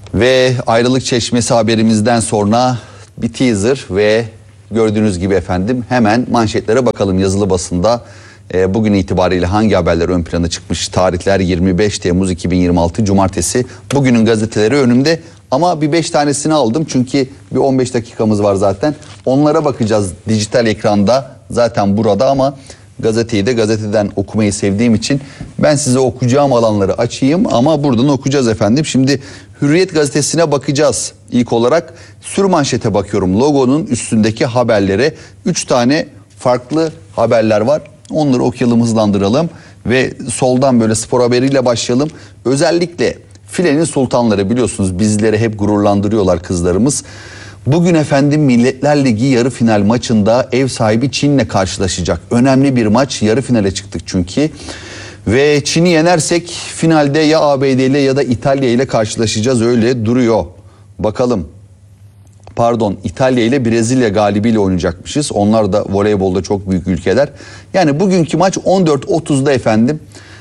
Ve ayrılık çeşmesi haberimizden sonra bir teaser ve gördüğünüz gibi efendim hemen manşetlere bakalım yazılı basında. Bugün itibariyle hangi haberler ön plana çıkmış? Tarihler 25 Temmuz 2026 Cumartesi. Bugünün gazeteleri önümde ama bir 5 tanesini aldım çünkü bir 15 dakikamız var zaten. Onlara bakacağız dijital ekranda zaten burada ama gazeteyi de gazeteden okumayı sevdiğim için ben size okuyacağım alanları açayım ama buradan okuyacağız efendim. Şimdi Hürriyet gazetesine bakacağız. İlk olarak sürmanşete bakıyorum. Logonun üstündeki haberlere 3 tane farklı haberler var. Onları okuyalım, hızlandıralım ve soldan böyle spor haberiyle başlayalım. Özellikle filenin sultanları, biliyorsunuz bizleri hep gururlandırıyorlar kızlarımız. Bugün efendim Milletler Ligi yarı final maçında ev sahibi Çin'le karşılaşacak. Önemli bir maç, yarı finale çıktık çünkü. Ve Çin'i yenersek finalde ya ABD ile ya da İtalya ile karşılaşacağız, öyle duruyor. Bakalım. Pardon, İtalya ile Brezilya galibiyle oynayacakmışız. Onlar da voleybolda çok büyük ülkeler. Yani bugünkü maç 14.30'da efendim.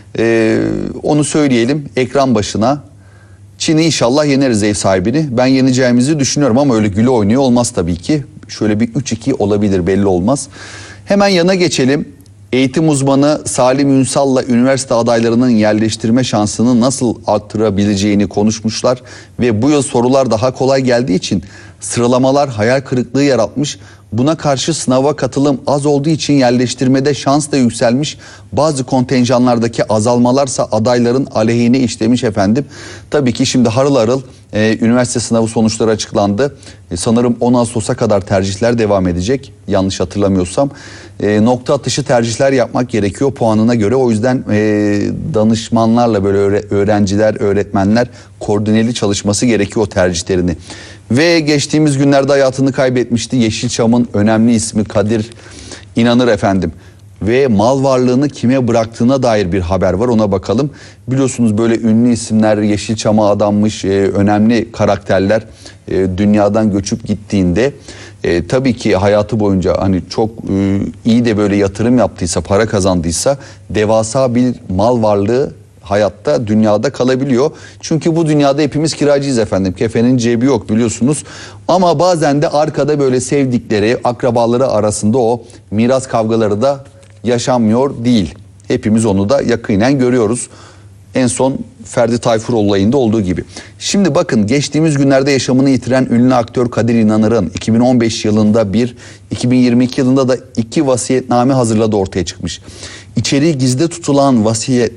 Onu söyleyelim ekran başına. Çin'i inşallah yeneriz, ev sahibini. Ben yeneceğimizi düşünüyorum ama öyle güle oynuyor olmaz tabii ki. Şöyle bir 3-2 olabilir, belli olmaz. Hemen yana geçelim. Eğitim uzmanı Salim Ünsal'la üniversite adaylarının yerleştirme şansını nasıl arttırabileceğini konuşmuşlar. Ve bu yıl sorular daha kolay geldiği için sıralamalar hayal kırıklığı yaratmış. Buna karşı sınava katılım az olduğu için yerleştirmede şans da yükselmiş. Bazı kontenjanlardaki azalmalarsa adayların aleyhine işlemiş efendim. Tabii ki şimdi harıl harıl üniversite sınavı sonuçları açıklandı. Sanırım 10 Ağustos'a kadar tercihler devam edecek. Yanlış hatırlamıyorsam. Nokta atışı tercihler yapmak gerekiyor puanına göre. O yüzden danışmanlarla böyle öğrenciler, öğretmenler koordineli çalışması gerekiyor o tercihlerini. Ve geçtiğimiz günlerde hayatını kaybetmişti Yeşilçam'ın önemli ismi Kadir İnanır efendim. Ve mal varlığını kime bıraktığına dair bir haber var, ona bakalım. Biliyorsunuz böyle ünlü isimler Yeşilçam'a adanmış önemli karakterler dünyadan göçüp gittiğinde tabii ki hayatı boyunca hani çok iyi de böyle yatırım yaptıysa, para kazandıysa devasa bir mal varlığı hayatta, dünyada kalabiliyor. Çünkü bu dünyada hepimiz kiracıyız efendim. Kefenin cebi yok, biliyorsunuz. Ama bazen de arkada böyle sevdikleri, akrabaları arasında o miras kavgaları da yaşanmıyor değil. Hepimiz onu da yakinen görüyoruz. En son Ferdi Tayfur olayında olduğu gibi. Şimdi bakın, geçtiğimiz günlerde yaşamını yitiren ünlü aktör Kadir İnanır'ın 2015 yılında 2022 yılında da 2 vasiyetname hazırladığı ortaya çıkmış. İçeriği gizli tutulan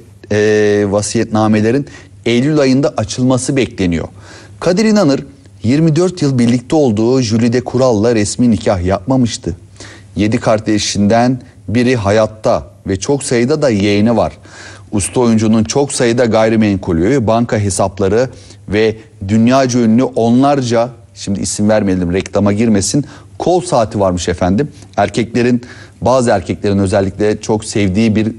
vasiyetnamelerin Eylül ayında açılması bekleniyor. Kadir İnanır 24 yıl birlikte olduğu Jülide Kural'la resmi nikah yapmamıştı. 7 kardeşinden biri hayatta ve çok sayıda da yeğeni var. Usta oyuncunun çok sayıda gayrimenkulü, banka hesapları ve dünyaca ünlü onlarca, şimdi isim vermeyelim reklama girmesin, kol saati varmış efendim. Bazı erkeklerin özellikle çok sevdiği bir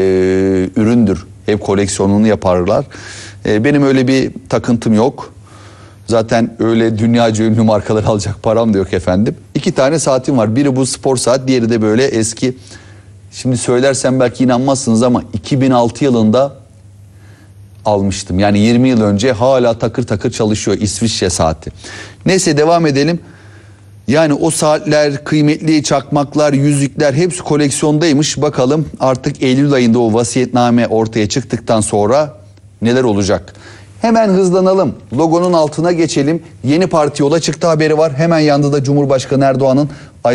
üründür. Hep koleksiyonunu yaparlar. Benim öyle bir takıntım yok. Zaten öyle dünyaca ünlü markaları alacak param da yok efendim. 2 tane saatim var. Biri bu spor saat, diğeri de böyle eski. Şimdi söylersem belki inanmazsınız ama 2006 yılında almıştım. Yani 20 yıl önce, hala takır takır çalışıyor, İsviçre saati. Neyse, devam edelim. Yani o saatler, kıymetli çakmaklar, yüzükler hepsi koleksiyondaymış. Bakalım artık Eylül ayında o vasiyetname ortaya çıktıktan sonra neler olacak? Hemen hızlanalım. Logonun altına geçelim. Yeni parti yola çıktı haberi var. Hemen yanında da Cumhurbaşkanı Erdoğan'ın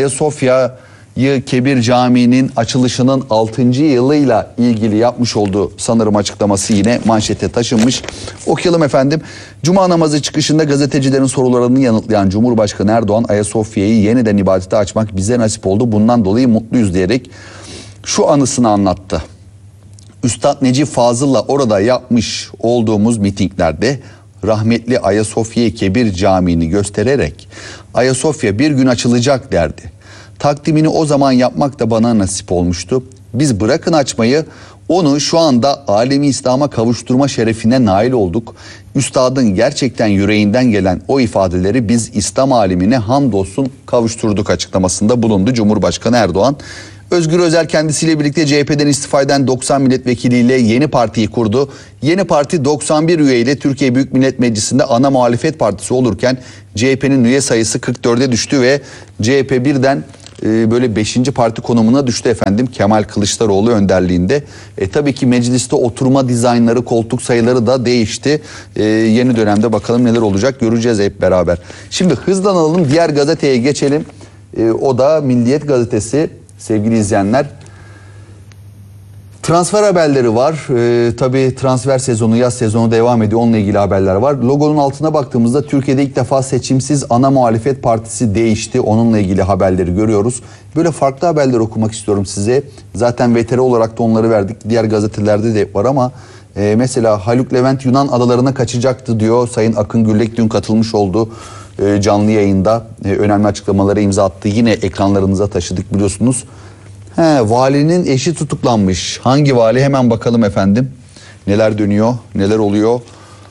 Ayasofya'yı Kebir Camii'nin açılışının 6. yılıyla ilgili yapmış olduğu sanırım açıklaması yine manşete taşınmış. Okuyalım efendim. Cuma namazı çıkışında gazetecilerin sorularını yanıtlayan Cumhurbaşkanı Erdoğan, Ayasofya'yı yeniden ibadete açmak bize nasip oldu. Bundan dolayı mutluyuz diyerek şu anısını anlattı. Üstad Necip Fazıl'la orada yapmış olduğumuz mitinglerde rahmetli Ayasofya Kebir Camii'ni göstererek Ayasofya bir gün açılacak derdi. Takdimini o zaman yapmak da bana nasip olmuştu. Biz bırakın açmayı, onu şu anda alemi İslam'a kavuşturma şerefine nail olduk. Üstadın gerçekten yüreğinden gelen o ifadeleri biz İslam alemine hamdolsun kavuşturduk açıklamasında bulundu Cumhurbaşkanı Erdoğan. Özgür Özel kendisiyle birlikte CHP'den istifa eden 90 milletvekiliyle yeni partiyi kurdu. Yeni parti 91 üyeyle Türkiye Büyük Millet Meclisi'nde ana muhalefet partisi olurken CHP'nin üye sayısı 44'e düştü ve CHP birden böyle 5. parti konumuna düştü efendim Kemal Kılıçdaroğlu önderliğinde. Tabii ki mecliste oturma dizaynları, koltuk sayıları da değişti. Yeni dönemde bakalım neler olacak, göreceğiz hep beraber. Şimdi hızlanalım, diğer gazeteye geçelim. O da Milliyet Gazetesi sevgili izleyenler. Transfer haberleri var. Tabii transfer sezonu, yaz sezonu devam ediyor. Onunla ilgili haberler var. Logonun altına baktığımızda Türkiye'de ilk defa seçimsiz ana muhalefet partisi değişti. Onunla ilgili haberleri görüyoruz. Böyle farklı haberler okumak istiyorum size. Zaten VTR olarak da onları verdik. Diğer gazetelerde de var ama mesela Haluk Levent Yunan adalarına kaçacaktı diyor. Sayın Akın Gürlek dün katılmış oldu canlı yayında. Önemli açıklamalara imza attı. Yine ekranlarınıza taşıdık biliyorsunuz. Valinin eşi tutuklanmış. Hangi vali? Hemen bakalım efendim. Neler dönüyor, neler oluyor.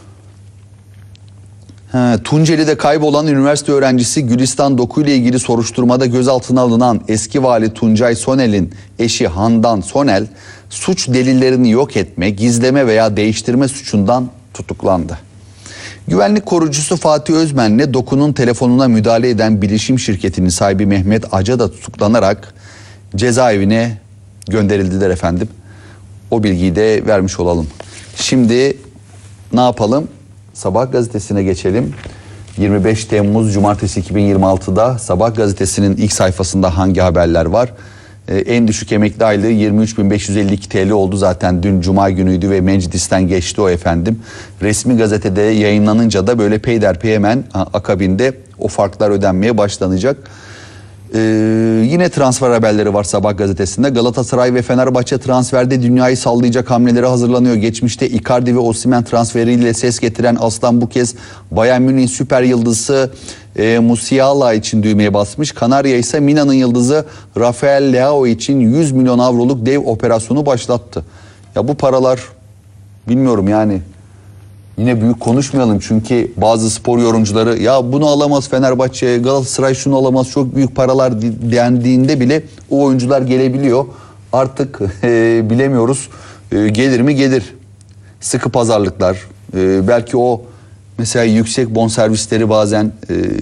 Tunceli'de kaybolan üniversite öğrencisi Gülistan Doku ile ilgili soruşturmada gözaltına alınan eski vali Tuncay Sonel'in eşi Handan Sonel, suç delillerini yok etme, gizleme veya değiştirme suçundan tutuklandı. Güvenlik korucusu Fatih Özmen'le Doku'nun telefonuna müdahale eden bilişim şirketinin sahibi Mehmet Aca da tutuklanarak cezaevine gönderildiler efendim. O bilgiyi de vermiş olalım. Şimdi ne yapalım? Sabah gazetesine geçelim. 25 Temmuz Cumartesi 2026'da Sabah gazetesinin ilk sayfasında hangi haberler var? En düşük emekli aylığı 23.552 TL oldu zaten dün Cuma günüydü ve meclisten geçti o efendim. Resmi gazetede yayınlanınca da böyle peyderpey hemen akabinde o farklar ödenmeye başlanacak. Yine transfer haberleri var Sabah gazetesinde. Galatasaray ve Fenerbahçe transferde dünyayı sallayacak hamleleri hazırlanıyor. Geçmişte Icardi ve Osimhen transferiyle ses getiren Aslan bu kez Bayern Münih'in süper yıldızı Musiala için düğmeye basmış. Kanarya ise Milan'ın yıldızı Rafael Leao için 100 milyon avroluk dev operasyonu başlattı. Ya bu paralar bilmiyorum yani. Yine büyük konuşmayalım çünkü bazı spor yorumcuları ya bunu alamaz Fenerbahçe, Galatasaray şunu alamaz çok büyük paralar dendiğinde bile o oyuncular gelebiliyor. Artık bilemiyoruz gelir mi gelir. Sıkı pazarlıklar belki o mesela yüksek bonservisleri bazen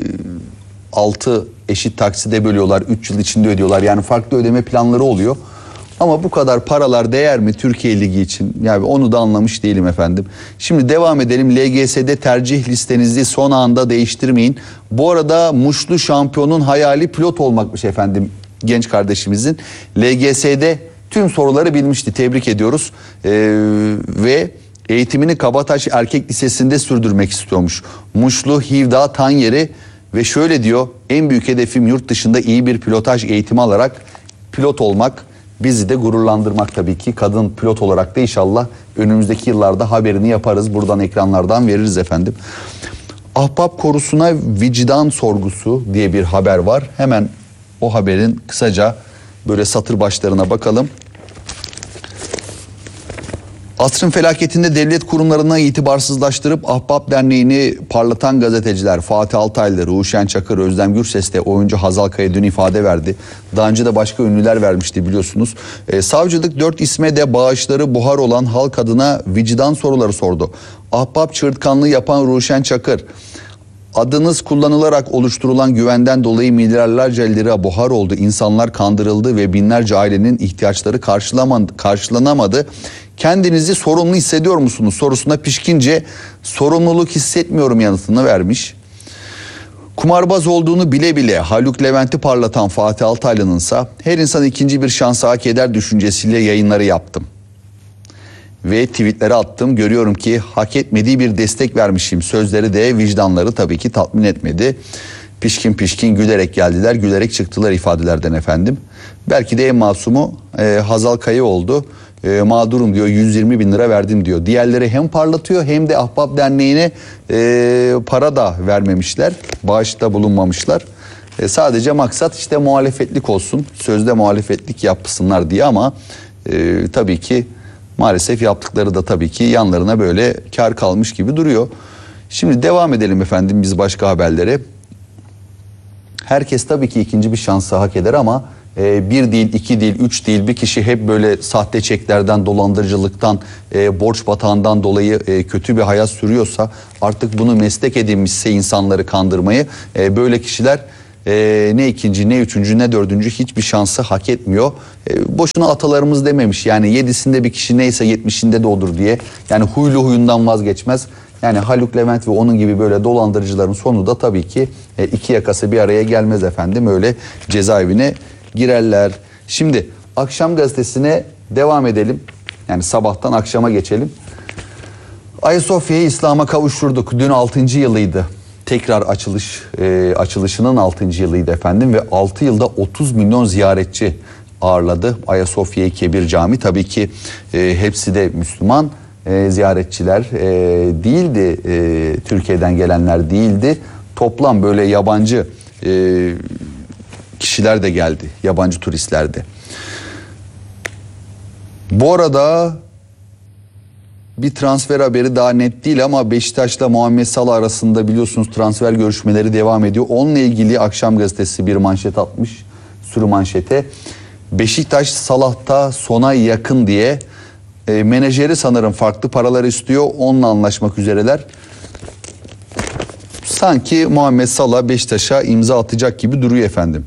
6 eşit takside bölüyorlar 3 yıl içinde ödüyorlar yani farklı ödeme planları oluyor. Ama bu kadar paralar değer mi Türkiye Ligi için? Yani onu da anlamış değilim efendim. Şimdi devam edelim. LGS'de tercih listenizi son anda değiştirmeyin. Bu arada Muşlu şampiyonun hayali pilot olmakmış efendim genç kardeşimizin. LGS'de tüm soruları bilmişti. Tebrik ediyoruz. Ve eğitimini Kabataş Erkek Lisesi'nde sürdürmek istiyormuş. Muşlu Hivda Tanyeri ve şöyle diyor. En büyük hedefim yurt dışında iyi bir pilotaj eğitimi alarak pilot olmak. Bizi de gururlandırmak tabii ki. Kadın pilot olarak da inşallah önümüzdeki yıllarda haberini yaparız. Buradan ekranlardan veririz efendim. Ahbap korusuna vicdan sorgusu diye bir haber var. Hemen o haberin kısaca böyle satır başlarına bakalım. Asrın felaketinde devlet kurumlarına itibarsızlaştırıp Ahbap Derneği'ni parlatan gazeteciler Fatih Altaylı, Ruşen Çakır, Özlem Gürses de oyuncu Hazal Kaya dün ifade verdi. Daha önce de başka ünlüler vermişti biliyorsunuz. Savcılık 4 isme de bağışları buhar olan halk adına vicdan soruları sordu. Ahbap çığırtkanlığı yapan Ruşen Çakır, adınız kullanılarak oluşturulan güvenden dolayı milyarlarca lira buhar oldu. İnsanlar kandırıldı ve binlerce ailenin ihtiyaçları karşılanamadı. Kendinizi sorumlu hissediyor musunuz sorusuna pişkince sorumluluk hissetmiyorum yanıtını vermiş. Kumarbaz olduğunu bile bile Haluk Levent'i parlatan Fatih Altaylı'nınsa her insan ikinci bir şansı hak eder düşüncesiyle yayınları yaptım. Ve tweetleri attım. Görüyorum ki hak etmediği bir destek vermişim. Sözleri de vicdanları tabii ki tatmin etmedi. Pişkin pişkin gülerek geldiler, gülerek çıktılar ifadelerden efendim. Belki de en masumu Hazal Kaya oldu. Mağdurum diyor 120 bin lira verdim diyor. Diğerleri hem parlatıyor hem de Ahbap Derneği'ne para da vermemişler. Bağışta bulunmamışlar. Sadece maksat işte muhalefetlik olsun. Sözde muhalefetlik yapsınlar diye ama tabii ki maalesef yaptıkları da tabii ki yanlarına böyle kar kalmış gibi duruyor. Şimdi devam edelim efendim biz başka haberlere. Herkes tabii ki ikinci bir şansı hak eder ama bir değil, iki değil, üç değil, bir kişi hep böyle sahte çeklerden, dolandırıcılıktan, borç batağından dolayı kötü bir hayat sürüyorsa, artık bunu meslek edinmişse insanları kandırmayı, böyle kişiler ne ikinci, ne üçüncü, ne dördüncü hiçbir şansı hak etmiyor. Boşuna atalarımız dememiş yani 7'sinde bir kişi neyse 70'inde de odur diye. Yani huylu huyundan vazgeçmez. Yani Haluk Levent ve onun gibi böyle dolandırıcıların sonu da tabii ki iki yakası bir araya gelmez efendim. Öyle cezaevine girerler. Şimdi Akşam Gazetesi'ne devam edelim. Yani sabahtan akşama geçelim. Ayasofya'yı İslam'a kavuşturduk. Dün 6. yılıydı. Tekrar açılışının 6. yılıydı efendim ve 6 yılda 30 milyon ziyaretçi ağırladı Ayasofya-i Kebir Cami. Tabii ki hepsi de Müslüman ziyaretçiler değildi, Türkiye'den gelenler değildi. Toplam böyle yabancı kişiler de geldi, yabancı turistler de. Bu arada bir transfer haberi daha net değil ama Beşiktaş'la Muhammed Salah arasında biliyorsunuz transfer görüşmeleri devam ediyor. Onunla ilgili Akşam Gazetesi bir manşet atmış, sürü manşete. Beşiktaş Salah'ta sona yakın diye, menajeri sanırım farklı paralar istiyor, onunla anlaşmak üzereler. Sanki Muhammed Salah Beşiktaş'a imza atacak gibi duruyor efendim.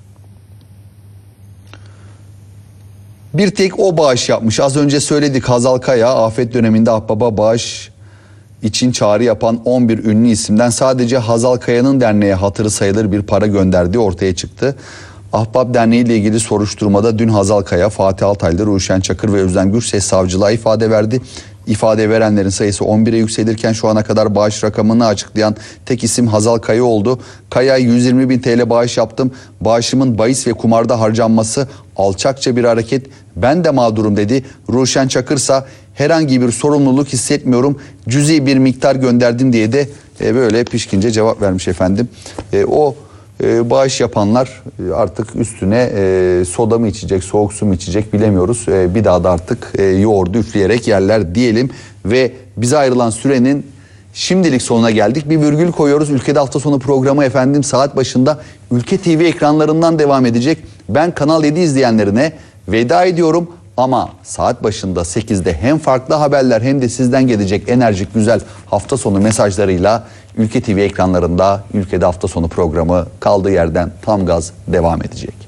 Bir tek o bağış yapmış. Az önce söyledik, Hazal Kaya afet döneminde Ahbap'a bağış için çağrı yapan 11 ünlü isimden sadece Hazal Kaya'nın derneğe hatırı sayılır bir para gönderdiği ortaya çıktı. Ahbap Derneği ile ilgili soruşturmada dün Hazal Kaya, Fatih Altaylı, Ruşen Çakır ve Özlem Gürses savcılığa ifade verdi. İfade verenlerin sayısı 11'e yükselirken şu ana kadar bağış rakamını açıklayan tek isim Hazal Kaya oldu. Kaya 120 bin TL bağış yaptım. Bağışımın bahis ve kumarda harcanması alçakça bir hareket. Ben de mağdurum dedi. Ruşen Çakırsa herhangi bir sorumluluk hissetmiyorum. Cüzi bir miktar gönderdim diye de böyle pişkince cevap vermiş efendim. Bağış yapanlar artık üstüne soda mı içecek, soğuk su mu içecek bilemiyoruz. Bir daha da artık yoğurdu üfleyerek yerler diyelim. Ve bize ayrılan sürenin şimdilik sonuna geldik. Bir virgül koyuyoruz. Ülkede hafta sonu programı efendim saat başında Ülke TV ekranlarından devam edecek. Ben Kanal 7 izleyenlerine veda ediyorum. Ama saat başında 8'de hem farklı haberler hem de sizden gelecek enerjik güzel hafta sonu mesajlarıyla Ülke TV ekranlarında Ülkede Hafta Sonu programı kaldığı yerden tam gaz devam edecek.